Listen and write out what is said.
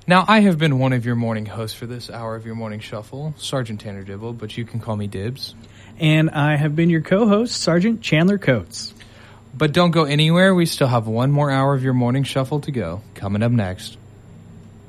Now, I have been one of your morning hosts for this hour of your morning shuffle, Sergeant Tanner Dibble, but you can call me Dibs. And I have been your co-host, Sergeant Chandler Coates. But don't go anywhere. We still have one more hour of your morning shuffle to go. Coming up next.